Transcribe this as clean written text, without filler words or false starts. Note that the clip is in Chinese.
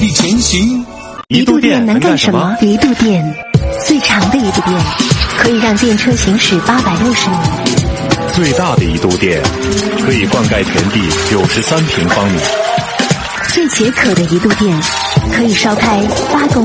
力前行。 一度电能干什么？ 一度电，最长的一度电，可以让电车行驶860米。 最大的一度电，可以灌溉田地93平方米。 最解渴的一度电，可以烧开8公